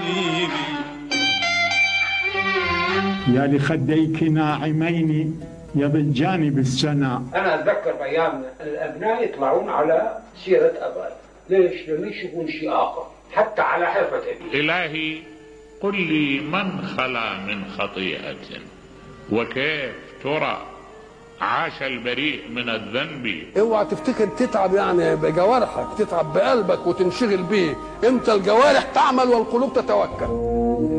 حبيبي. يا لخديك ناعمين يضجان بالسنا. أنا أتذكر أيام الأبناء يطلعون على سيرة أبائهم. ليش؟ لم يشوفون شيء آخر حتى على حرفة أبي. إلهي قل لي من خلا من خطيئة وكيف ترى عاش البريء من الذنب. اوعى تفتكر تتعب يعني بجوارحك، تتعب بقلبك وتنشغل بيه. انت الجوارح تعمل والقلوب تتوكل.